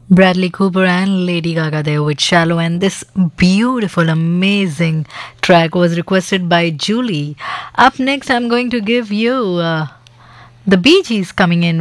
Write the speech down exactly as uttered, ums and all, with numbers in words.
Bradley Cooper and Lady Gaga there with Shallow, and this beautiful, amazing track was requested by Julie. Up next, I'm going to give you uh, the Bee Gees coming in